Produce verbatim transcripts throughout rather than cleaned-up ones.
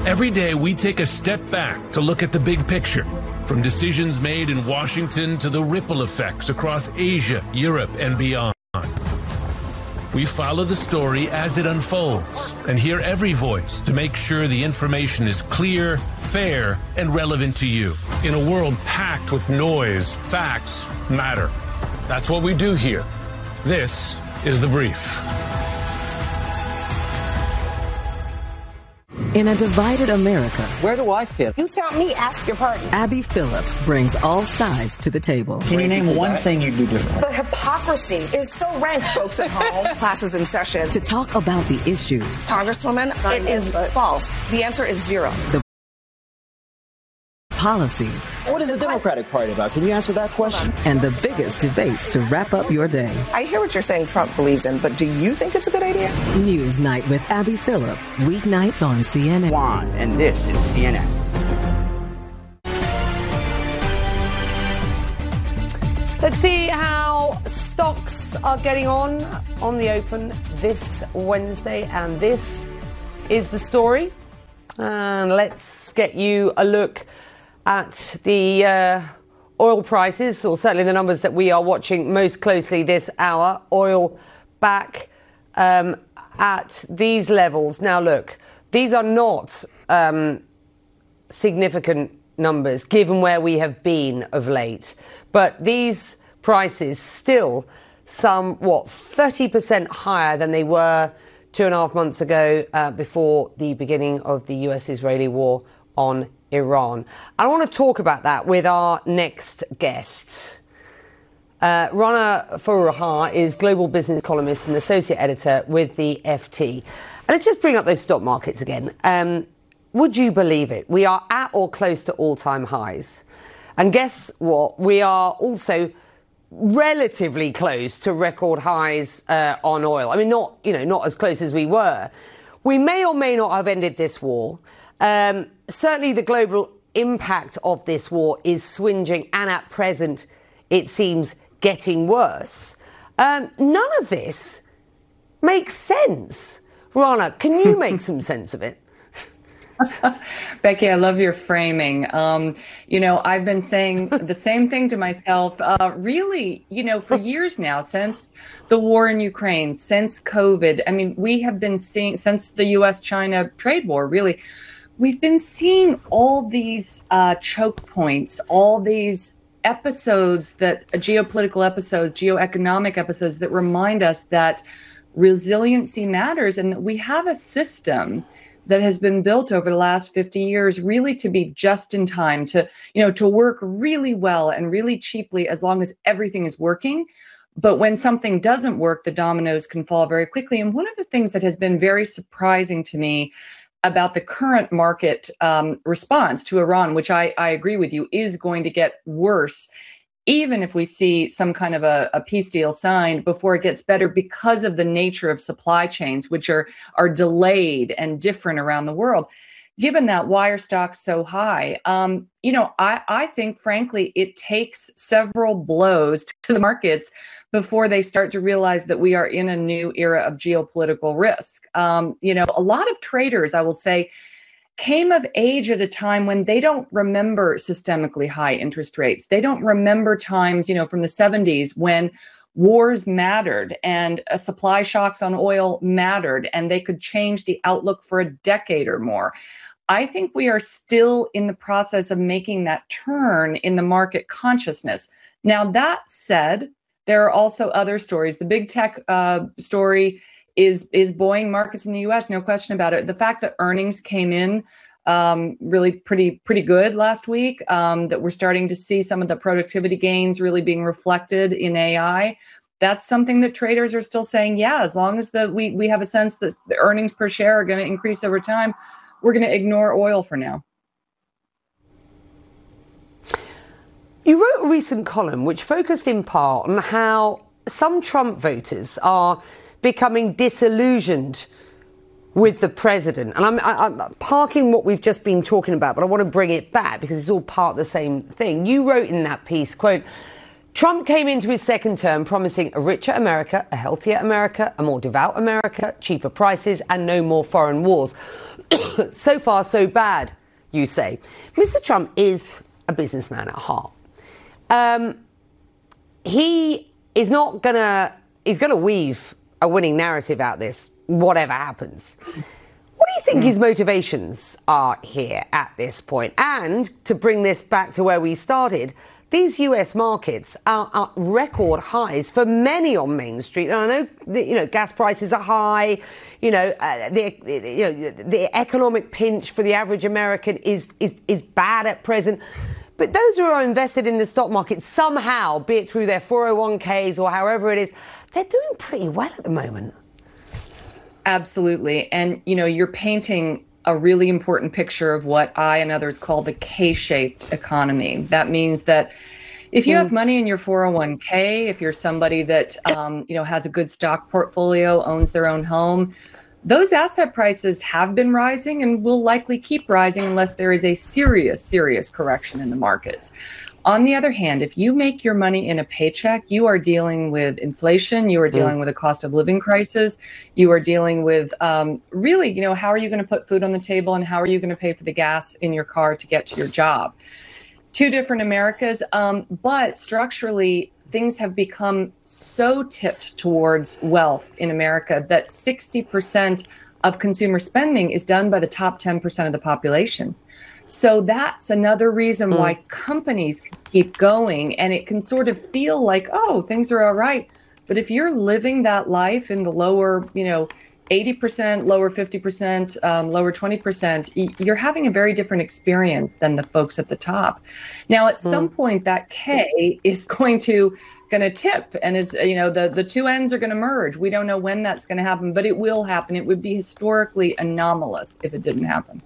Every day we take a step back to look at the big picture, from decisions made in Washington to the ripple effects across Asia, Europe, and beyond. We follow the story as it unfolds and hear every voice to make sure the information is clear, fair, and relevant to you. In a world packed with noise, facts matter. That's what we do here. This is The Brief. In a divided America, where do I fit? You tell me, ask your partner. Abby Phillip brings all sides to the table. Can you name one thing you'd do different? The hypocrisy is so rank, folks at home. Classes in session. To talk about the issues. Congresswoman, it is false. The answer is zero. The policies. What is the Democratic Party about? Can you answer that question? And the biggest debates to wrap up your day. I hear what you're saying Trump believes in, but do you think it's a good idea? News Night with Abby Phillip. Weeknights on C N N. Juan, and this is C N N. Let's see how stocks are getting on on the open this Wednesday. And this is the story. And let's get you a look at the uh, oil prices, or certainly the numbers that we are watching most closely this hour. Oil back um, at these levels. Now, look, these are not um, significant numbers given where we have been of late. But these prices still some, what, thirty percent higher than they were two and a half months ago uh, before the beginning of the U S-Israeli war on Iran. I want to talk about that with our next guest. Uh, Rana Foroohar is global business columnist and associate editor with the F T. And let's just bring up those stock markets again. Um, would you believe it? We are at or close to all-time highs. And guess what? We are also relatively close to record highs uh, on oil. I mean, not, you know, not as close as we were. We may or may not have ended this war. Um, certainly the global impact of this war is swinging, and at present it seems getting worse. Um, none of this makes sense. Rana, can you make some sense of it? Becky, I love your framing. Um, you know, I've been saying the same thing to myself, uh, really, you know, for years now, since the war in Ukraine, since COVID. I mean, we have been seeing, since the U S China trade war, really, we've been seeing all these uh, choke points, all these episodes that, uh, geopolitical episodes, geoeconomic episodes that remind us that resiliency matters and that we have a system that has been built over the last fifty years really to be just in time, to, you know, to work really well and really cheaply as long as everything is working. But when something doesn't work, the dominoes can fall very quickly. And one of the things that has been very surprising to me about the current market um, response to Iran, which I, I agree with you, is going to get worse, even if we see some kind of a, a peace deal signed before it gets better, because of the nature of supply chains, which are, are delayed and different around the world. Given that, why are stocks so high? Um, you know, I, I think, frankly, it takes several blows to the markets before they start to realize that we are in a new era of geopolitical risk. Um, you know, a lot of traders, I will say, came of age at a time when they don't remember systemically high interest rates. They don't remember times, you know, from the seventies when wars mattered and uh, supply shocks on oil mattered, and they could change the outlook for a decade or more. I think we are still in the process of making that turn in the market consciousness. Now, that said, there are also other stories. The big tech uh, story is is buoying markets in the U S, no question about it. The fact that earnings came in um, really pretty pretty good last week, um, that we're starting to see some of the productivity gains really being reflected in A I, that's something that traders are still saying, yeah, as long as the we we have a sense that the earnings per share are going to increase over time, we're going to ignore oil for now. You wrote a recent column which focused in part on how some Trump voters are becoming disillusioned with the president. And I'm, I'm parking what we've just been talking about, but I want to bring it back because it's all part of the same thing. You wrote in that piece, quote, Trump came into his second term promising a richer America, a healthier America, a more devout America, cheaper prices, and no more foreign wars. So far, so bad, you say. Mister Trump is a businessman at heart. Um, he is not gonna, he's gonna weave a winning narrative out this, whatever happens. What do you think mm. his motivations are here at this point? And to bring this back to where we started, these U S markets are at record highs for many on Main Street. And I know, that, you know, gas prices are high. You know, uh, the you know the economic pinch for the average American is is is bad at present. But those who are invested in the stock market somehow, be it through their four oh one k's or however it is, they're doing pretty well at the moment. Absolutely, and you know, you're painting a really important picture of what I and others call the K-shaped economy. That means that if you have money in your four oh one k, if you're somebody that um, you know has a good stock portfolio, owns their own home, those asset prices have been rising and will likely keep rising unless there is a serious, serious correction in the markets. On the other hand, if you make your money in a paycheck, you are dealing with inflation, you are dealing mm. with a cost of living crisis, you are dealing with um, really, you know, how are you going to put food on the table and how are you going to pay for the gas in your car to get to your job? Two different Americas, um, but structurally, things have become so tipped towards wealth in America that sixty percent of consumer spending is done by the top ten percent of the population. So that's another reason mm. why companies can keep going, and it can sort of feel like, oh, things are all right. But if you're living that life in the lower, you know, eighty percent, lower fifty percent, um, lower twenty percent, you're having a very different experience than the folks at the top. Now, at mm. some point, that K is going to going to tip, and is, you know, the, the two ends are going to merge. We don't know when that's going to happen, but it will happen. It would be historically anomalous if it didn't happen.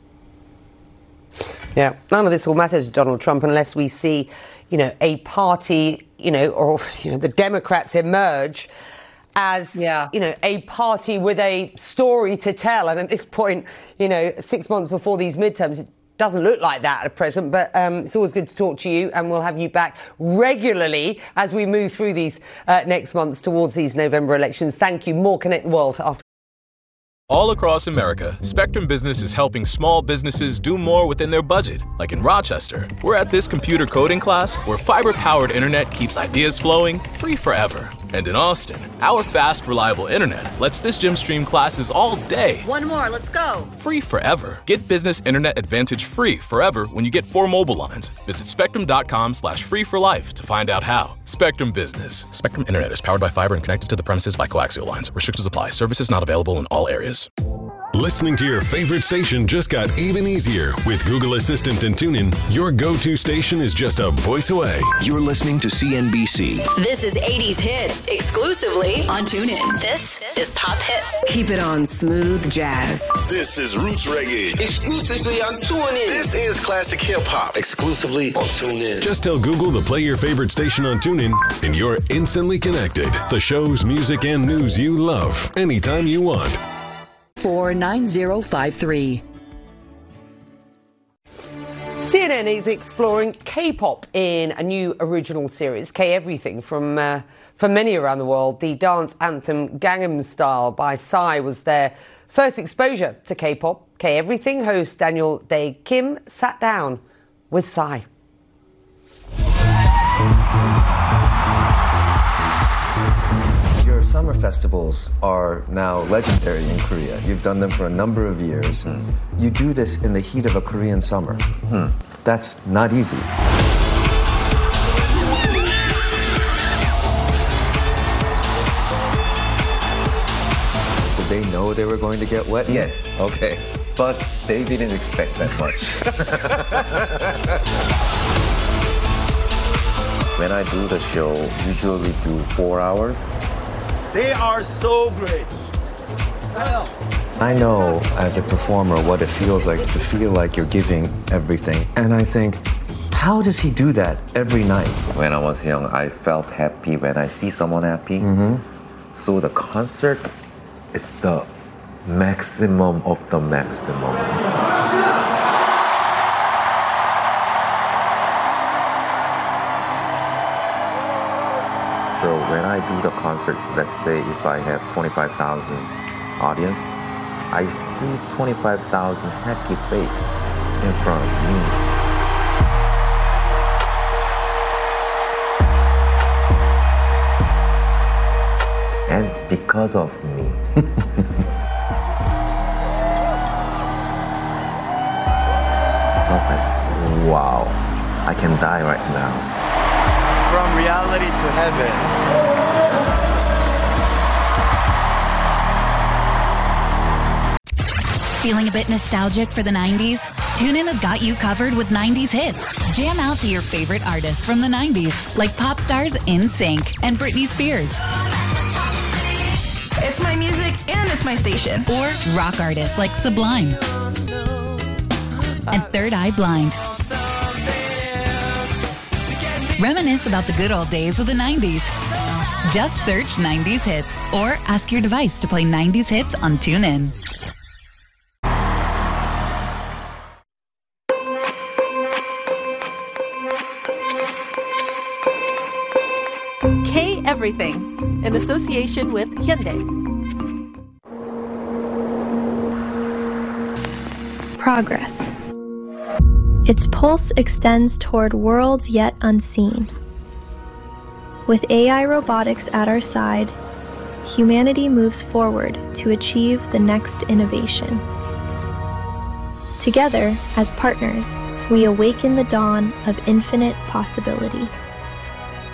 Yeah, none of this will matter to Donald Trump unless we see, you know, a party, you know, or, you know, the Democrats emerge as, yeah. you know, a party with a story to tell. And at this point, you know, six months before these midterms, it doesn't look like that at present. But um, it's always good to talk to you, and we'll have you back regularly as we move through these uh, next months towards these November elections. Thank you. More Connect the World after. All across America, Spectrum Business is helping small businesses do more within their budget. Like in Rochester, we're at this computer coding class where fiber-powered internet keeps ideas flowing free forever. And in Austin, our fast, reliable internet lets this gym stream classes all day. One more, let's go. Free forever. Get Business Internet Advantage free forever when you get four mobile lines. Visit spectrum.com slash free for life to find out how. Spectrum Business. Spectrum Internet is powered by fiber and connected to the premises by coaxial lines. Restrictions apply. Services not available in all areas. Listening to your favorite station just got even easier with Google Assistant and TuneIn. Your go-to station is just a voice away. You're listening to C N B C. This is eighties hits exclusively on TuneIn. This is Pop Hits. Keep it on smooth jazz. This is Roots Reggae. Exclusively on TuneIn. This is classic hip hop. Exclusively on TuneIn. Just tell Google to play your favorite station on TuneIn, and you're instantly connected. The shows, music, and news you love anytime you want. four nine zero five three. C N N is exploring K-pop in a new original series, K-Everything, from uh, from many around the world. The dance anthem Gangnam Style by Psy was their first exposure to K-pop. K-Everything host Daniel Dae Kim sat down with Psy. Your summer festivals are now legendary in Korea. You've done them for a number of years. Mm. You do this in the heat of a Korean summer. Mm. That's not easy. Did they know they were going to get wet? Yes. Okay. But they didn't expect that much. When I do the show, usually do four hours. They are so great. I know as a performer what it feels like to feel like you're giving everything. And I think, how does he do that every night? When I was young, I felt happy when I see someone happy. Mm-hmm. So the concert is the maximum of the maximum. So when I do the concert, let's say if I have twenty-five thousand audience, I see twenty-five thousand happy face in front of me. And because of me. So I was like, wow, I can die right now. From reality to heaven. Feeling a bit nostalgic for the nineties? TuneIn has got you covered with nineties hits. Jam out to your favorite artists from the nineties, like pop stars NSYNC and Britney Spears. It's my music and it's my station. Or rock artists like Sublime and Third Eye Blind. Reminisce about the good old days with the nineties. Just search nineties hits or ask your device to play nineties hits on TuneIn. K Everything, in association with Hyundai. Progress. Its pulse extends toward worlds yet unseen. With A I robotics at our side, humanity moves forward to achieve the next innovation. Together, as partners, we awaken the dawn of infinite possibility.